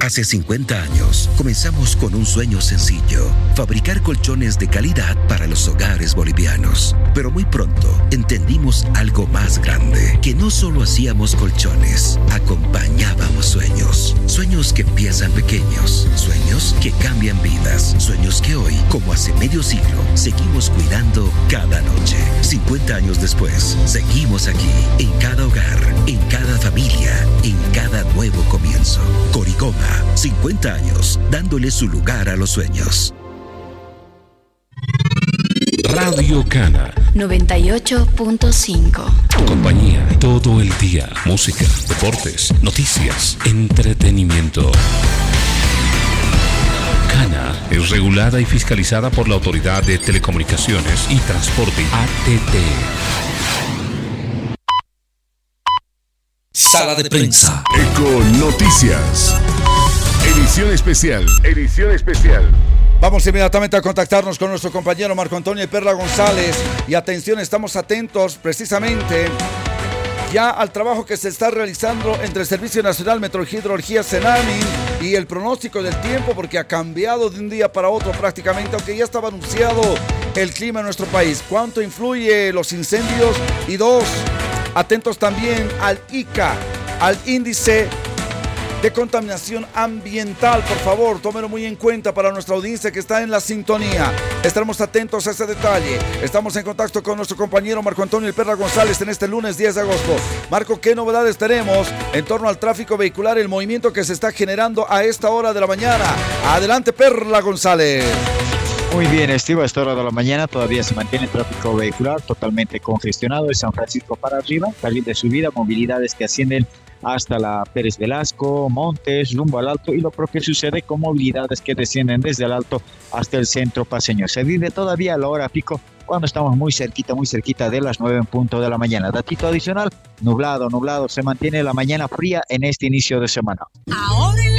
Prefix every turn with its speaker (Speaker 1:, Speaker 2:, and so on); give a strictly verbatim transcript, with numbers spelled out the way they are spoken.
Speaker 1: Hace cincuenta años, comenzamos con un sueño sencillo: fabricar colchones de calidad para los hogares bolivianos. Pero muy pronto, entendimos algo más grande: que no solo hacíamos colchones, acompañábamos sueños. Sueños que empiezan pequeños, sueños que cambian vidas, sueños que hoy, como hace medio siglo, seguimos cuidando cada noche. cincuenta años después, seguimos aquí, en cada hogar, en cada familia, en cada nuevo comienzo. Coricoma, cincuenta años, dándole su lugar a los sueños.
Speaker 2: Radio Cana
Speaker 3: noventa y ocho punto cinco.
Speaker 2: Tu compañía todo el día. Música, deportes, noticias, entretenimiento. Cana es regulada y fiscalizada por la Autoridad de Telecomunicaciones y Transporte, A T T.
Speaker 4: Sala de prensa.
Speaker 5: Eco Noticias. Edición especial. Edición especial.
Speaker 6: Vamos inmediatamente a contactarnos con nuestro compañero Marco Antonio Perla González. Y atención, estamos atentos precisamente ya al trabajo que se está realizando entre el Servicio Nacional Meteorología Senami y el pronóstico del tiempo, porque ha cambiado de un día para otro prácticamente, aunque ya estaba anunciado el clima en nuestro país. ¿Cuánto influye los incendios? Y dos, atentos también al I C A, al índice de contaminación ambiental. Por favor, tómenlo muy en cuenta para nuestra audiencia que está en la sintonía. Estaremos atentos a ese detalle. Estamos en contacto con nuestro compañero Marco Antonio Perla González en este lunes diez de agosto. Marco, ¿qué novedades tenemos en torno al tráfico vehicular, el movimiento que se está generando a esta hora de la mañana? Adelante, Perla González.
Speaker 7: Muy bien, Estivo, a esta hora de la mañana todavía se mantiene el tráfico vehicular totalmente congestionado de San Francisco para arriba, carril de subida, movilidades que ascienden hasta la Pérez Velasco, Montes, rumbo al Alto, y lo propio sucede con movilidades que descienden desde el Alto hasta el centro paseño. Se vive todavía a la hora pico cuando estamos muy cerquita, muy cerquita de las nueve en punto de la mañana. Datito adicional, nublado, nublado, se mantiene la mañana fría en este inicio de semana.
Speaker 8: Ahora